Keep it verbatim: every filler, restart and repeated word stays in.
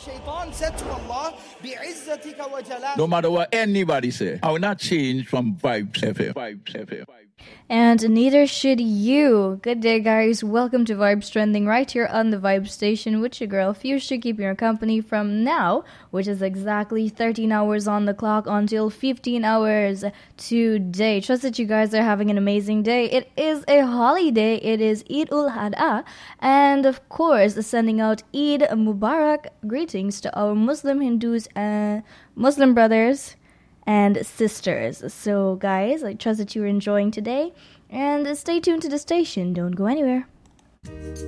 الشيطان said to Allah, بعزتك وجلالك. No matter what anybody say, I will not change from Vibes F M. Vibes F M. And neither should you. Good day, guys. Welcome to Vibes Trending right here on the Vibe Station with your girl Fuchsia, keeping your company from now, which is exactly thirteen hours on the clock, until fifteen hours today. Trust that you guys are having an amazing day. It is a holiday. It is Eid ul-Adha. And of course, sending out Eid Mubarak greetings to our Muslim Hindus and Muslim brothers and sisters. So guys, I trust that you're enjoying today, and stay tuned to the station. Don't go anywhere.